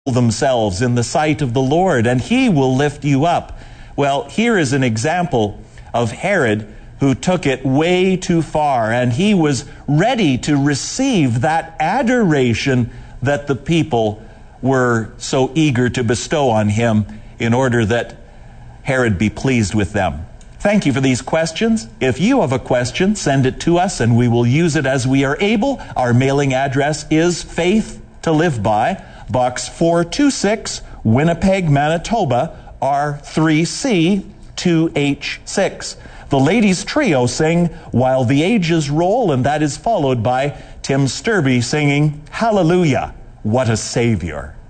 themselves in the sight of the Lord, and He will lift you up. Well, here is an example of Herod who took it way too far, and he was ready to receive that adoration that the people were so eager to bestow on him in order that Herod be pleased with them. Thank you for these questions. If you have a question, send it to us and we will use it as we are able. Our mailing address is Faith to Live By, Box 426, Winnipeg, Manitoba, R3C 2H6. The ladies trio sing While the Ages Roll, and that is followed by Tim Sturby singing Hallelujah, What a Savior.